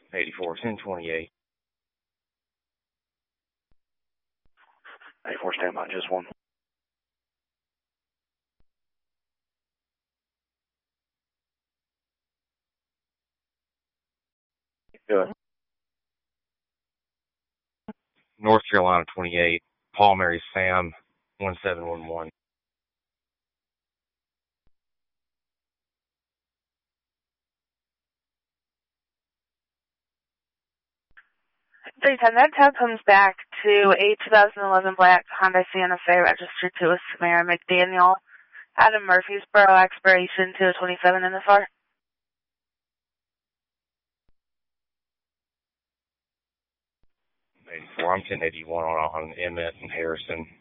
84, 1028. 84, stand by, just one. Good. North Carolina 28, Paul Mary Sam 1711. That tab comes back to a 2011 black Honda Santa Fe registered to a Samara McDaniel out of Murfreesboro, expiration 227 in the far. 84, I'm 1081 on MS in Harrison.